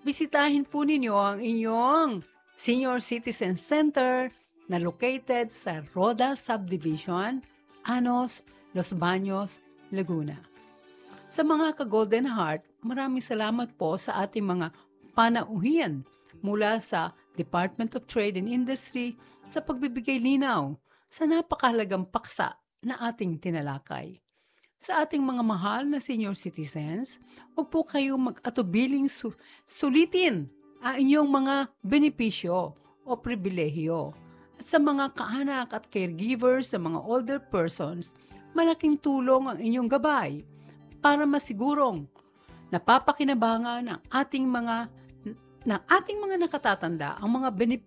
bisitahin po ninyo ang inyong Senior Citizen Center na located sa Roda Subdivision, Anos, Los Baños, Laguna. Sa mga ka-Golden Heart, maraming salamat po sa ating mga panauhin mula sa Department of Trade and Industry sa pagbibigay linaw sa napakahalagang paksa na ating tinalakay. Sa ating mga mahal na senior citizens, huwag po kayong mag-atubiling sulitin ang inyong mga benepisyo o pribilehiyo. At sa mga kaanak at caregivers sa mga older persons, malaking tulong ang inyong gabay para masigurong napapakinabangan ng ating mga nakatatanda ang mga